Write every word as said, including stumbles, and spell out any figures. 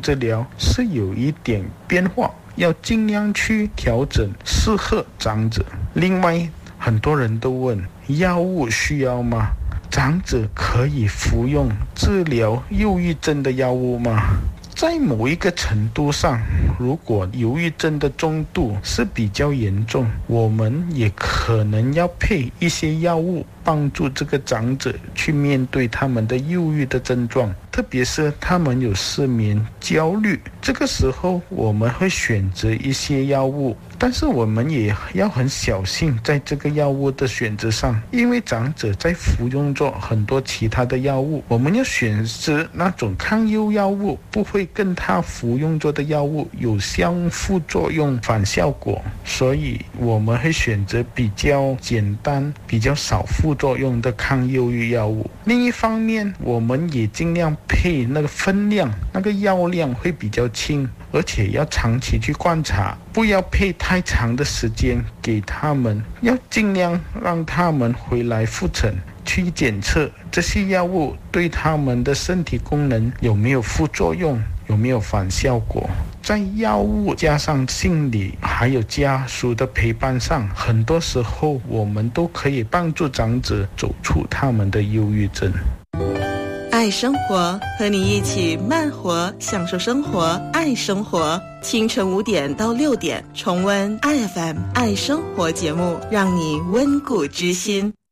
治疗是有一点变化，要尽量去调整适合长者。另外，很多人都问，药物需要吗？长者可以服用治疗忧郁症的药物吗？在某一个程度上，如果忧郁症的重度是比较严重，我们也可能要配一些药物帮助这个长者去面对他们的忧郁的症状，特别是他们有失眠、焦虑，这个时候我们会选择一些药物，但是我们也要很小心在这个药物的选择上，因为长者在服用着很多其他的药物，我们要选择那种抗忧药物不会跟他服用着的药物有相副作用、反效果，所以我们会选择比较简单、比较少副作用的抗忧郁药物。另一方面，我们也尽量配那个分量，那个药量会比较轻，而且要长期去观察，不要配太长的时间给他们，要尽量让他们回来复诊，去检测这些药物对他们的身体功能有没有副作用，有没有反效果。在药物加上心理还有家属的陪伴上，很多时候我们都可以帮助长者走出他们的忧郁症。 爱生活，和你一起慢活，享受生活，爱生活。清晨五点到六点，重温 I F M 爱生活节目，让你温故知新。